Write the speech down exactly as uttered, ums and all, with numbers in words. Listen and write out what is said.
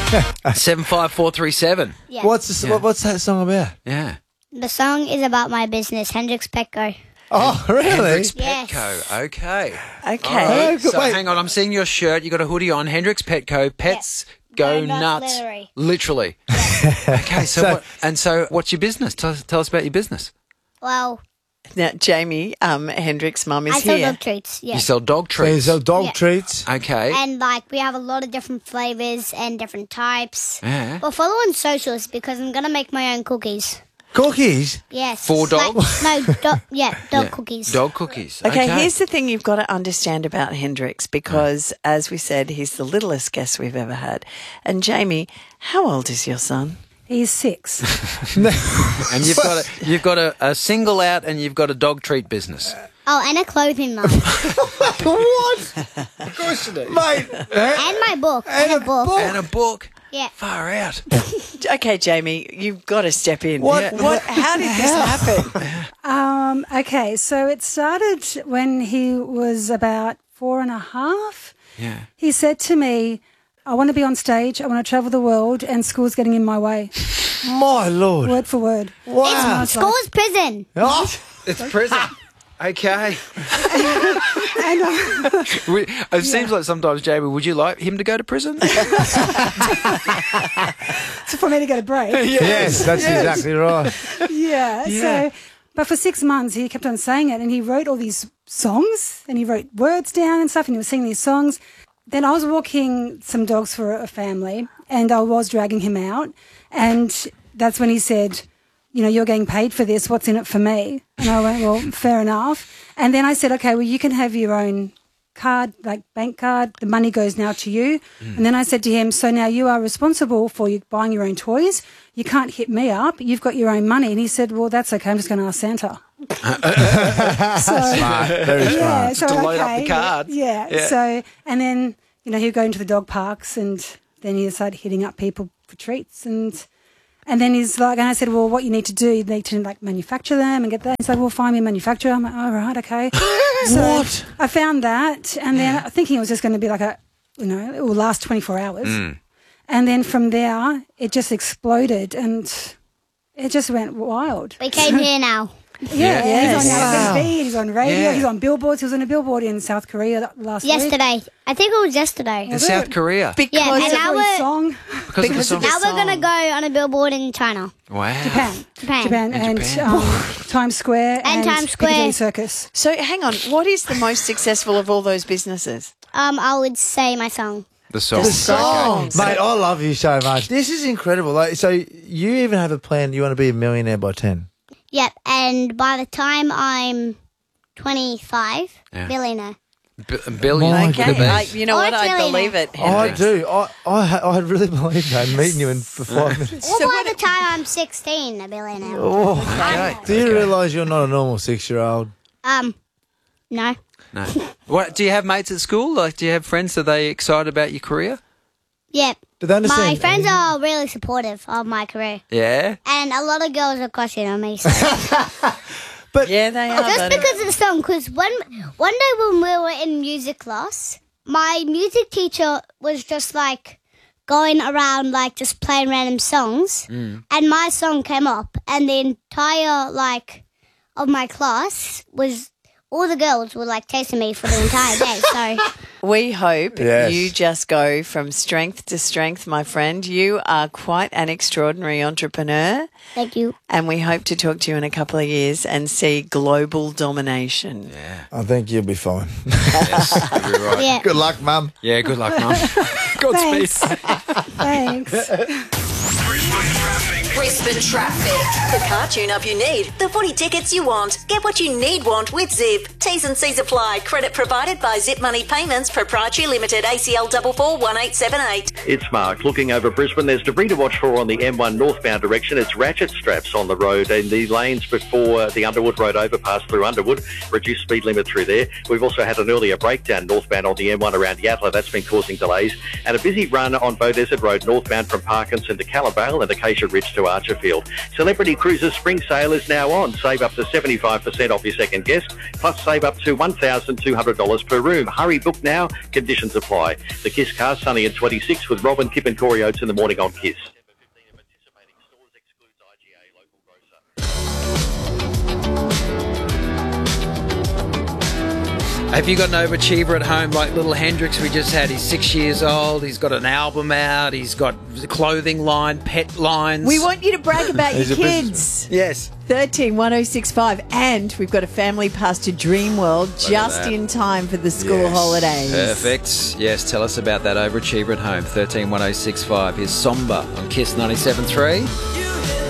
seven five four three seven. Yeah. What's this, Yeah. what, what's that song about? Yeah. The song is about my business, Hendrix Petco. Oh, really? Hendrix Yes. Petco. Okay. Okay. All right. Oh, So wait. hang on, I'm seeing your shirt. You got a hoodie on. Hendrix Petco. Pets go No, not nuts. literally. Literally. Okay. So, So- what, and so, what's your business? Tell, us- tell us about your business. Well, Now, Jamie, um, Hendrick's mum is I sell here. dog treats. Yeah. You sell dog So you treats. sell dog Yeah. treats. Okay. And like we have a lot of different flavors and different types. Yeah. Well, follow on socials because I'm gonna make my own cookies. Cookies? Yes. For Like- dogs? no, do- yeah, dog Yeah. cookies. Dog cookies. Okay, here's the thing you've got to understand about Hendrix because, as we said, he's the littlest guest we've ever had. And Jamie, how old is your son? He's six. And you've got a, you've got a, a single out, and you've got a dog treat business. Oh, and a clothing line. What? Of course you do. Mate. and my book. And, a book. And a book. Yeah. Far out. Okay, Jamie, you've got to step in. What- What? How did this happen? Um, okay, so it started when he was about four and a half. Yeah. He said to me, I want to be on stage, I want to travel the world, and school's getting in my way. My Lord. Word for word. Wow. It's school's prison. Oh, It's prison. Okay. And, uh, We, it seems like sometimes, Jamie, would you like him to go to prison? so for me to get a break. yes, that's exactly right. yeah, Yeah. So, but for six months he kept on saying it, and he wrote all these songs, and he wrote words down and stuff, and he was singing these songs. Then I was walking some dogs for a family, and I was dragging him out, and that's when he said, you know, you're getting paid for this, what's in it for me? And I went, well, fair enough. And then I said, okay, well, you can have your own card, like bank card, the money goes now to you. Mm. And then I said to him, so now you are responsible for you buying your own toys. You can't hit me up. You've got your own money. And he said, well, that's okay. I'm just going to ask Santa. so, Smart. Very yeah, smart. so To load up okay, the card. Yeah. Yeah. So, and then, you know, he'd go into the dog parks, and then he started hitting up people for treats. And and then he's like, and I said, well, what you need to do, you need to like manufacture them and get that. He's like, well, find me a manufacturer. I'm like, all right, okay. So What? I found that, and then thinking it was just going to be like a, you know, it will last twenty-four hours. Mm. And then from there, it just exploded, and it just went wild. We came here now. Yeah, Yes. he's on Wow. T V, he's on radio, Yeah. he's on billboards. He was on a billboard in South Korea th- last week. Yesterday. I think it was yesterday. In South Korea. Because Yeah, and of- now For his we're- song, Because, of the because song. of the Now we're going to song. go on a billboard in China. Wow. Japan, Japan. Japan, In and Japan. Um, Times Square And Times Square. Piccadilly Circus. So hang on, what is the most successful of all those businesses? Um, I would say my song. The song. The song. Okay. Mate, I love you so much. This is incredible. Like, so you even have a plan. You want to be a millionaire by ten. Yep, and by the time I'm twenty-five, Yeah. billionaire. B- a billion. My with a Okay, B. I, you know Oh, what? it's I really believe nice. it. I Hendrix. do. I, I, I really believe that. Meeting you in for five minutes. Or So by what- the time I'm sixteen, a billionaire. Oh. Okay. Do you Okay. realise you're not a normal six-year-old? Um, no. No. What, do you have mates at school? Like, do you have friends? Are they excited about your career? Yep. Do they understand? My friends are really supportive of my career. Yeah. And a lot of girls are crushing on me. So. But Yeah, they are. Just but- because of the song, because one, one day when we were in music class, my music teacher was just like going around like just playing random songs. Mm. And my song came up, and the entire like of my class was, all the girls were like chasing me for the entire day. So We hope Yes. you just go from strength to strength, my friend. You are quite an extraordinary entrepreneur, thank you. and we hope to talk to you in a couple of years and see global domination. Yeah. I think you'll be fine. Yes. You're right. Yeah. Good luck, Mum. Yeah, good luck, Mum. Godspeed. Thanks. Brisbane traffic. The car tune-up you need. The footy tickets you want. Get what you need want with Zip. T's and C's apply. Credit provided by Zip Money Payments Proprietary Limited. A C L four four one eight seven eight. It's Mark. Looking over Brisbane, there's debris to watch for on the M one northbound direction. It's ratchet straps on the road in the lanes before the Underwood Road overpass through Underwood. Reduced speed limit through there. We've also had an earlier breakdown northbound on the M one around Yatala. That's been causing delays. And a busy run on Beaudesert Road northbound from Parkinson to Callabale and Acacia Ridge to Archerfield. Celebrity Cruises Spring Sale is now on. Save up to seventy-five percent off your second guest, plus save up to one thousand two hundred dollars per room. Hurry, book now. Conditions apply. The Kiss Car, Sunny at twenty-six with Robin, Kip and Corey Oates in the morning on Kiss. Have you got an overachiever at home like little Hendrix we just had? He's six years old. He's got an album out. He's got a clothing line, pet lines. We want you to brag about your He's a kids. businessman. Yes. thirteen one oh six five, and we've got a family pass to Dreamworld just that. in time for the school Yes. holidays. Perfect. Yes, tell us about that overachiever at home. thirteen one oh six five. Here's Somber on Kiss ninety-seven point three.